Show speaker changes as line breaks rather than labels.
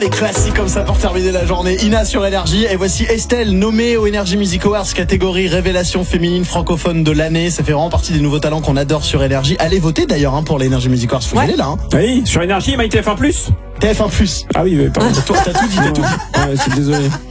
Des classiques comme ça pour terminer la journée. Ina sur Énergie. Et voici Estelle, nommée au Energy Music Awards catégorie révélation féminine francophone de l'année. Ça fait vraiment partie des nouveaux talents qu'on adore sur Énergie. Allez voter d'ailleurs pour les Energy Music Awards. Faut y aller là.
Oui, sur Énergie, MyTF1+.
TF1+.
Ah oui, pardon.
Toi, t'as tout dit.
Ouais, c'est désolé.